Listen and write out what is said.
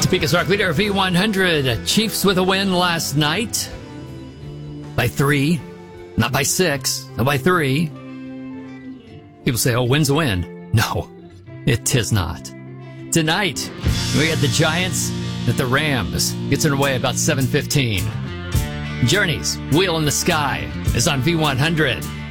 Topeka's Rock Leader V100. Chiefs with a win last night. By 3. Not by 6. Not by 3. People say, oh, win's a win. No, it is not. Tonight, we got the Giants at the Rams. Gets underway about 7:15. Journey's Wheel in the Sky is on V100.